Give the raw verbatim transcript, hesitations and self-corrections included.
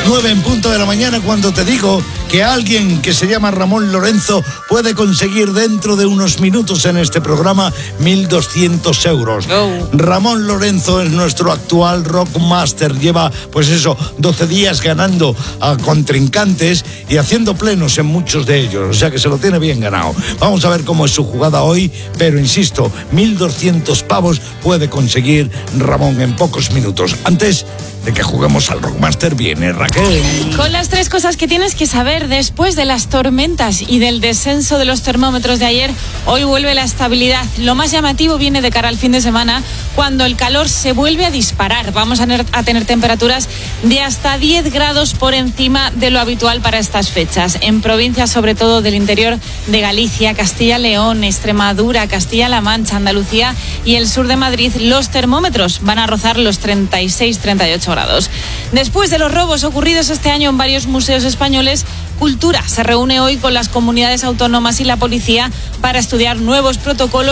nueve en punto de la mañana, cuando te digo que alguien que se llama Ramón Lorenzo puede conseguir dentro de unos minutos en este programa mil doscientos euros. Oh. Ramón Lorenzo es nuestro actual Rockmaster. Lleva, pues eso, doce días ganando a contrincantes y haciendo plenos en muchos de ellos. O sea que se lo tiene bien ganado. Vamos a ver cómo es su jugada hoy, pero insisto, mil doscientos pavos puede conseguir Ramón en pocos minutos. Antes de que juguemos al Rockmaster, viene Raquel. Con las tres cosas que tienes que saber después de las tormentas y del descenso de los termómetros de ayer, hoy vuelve la estabilidad. Lo más llamativo viene de cara al fin de semana, cuando el calor se vuelve a disparar. Vamos a tener, a tener temperaturas de hasta diez grados por encima de lo habitual para estas fechas. En provincias, sobre todo del interior de Galicia, Castilla-León, Extremadura, Castilla-La Mancha, Andalucía y el sur de Madrid, los termómetros van a rozar los treinta y seis a treinta y ocho grados. Después de los robos ocurridos este año en varios museos españoles, Cultura se reúne hoy con las comunidades autónomas y la policía para estudiar nuevos protocolos